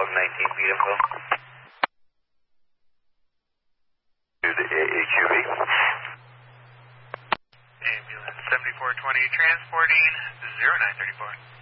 log 19 feet info. To the AQV. Ambulance 7420 transporting 0934.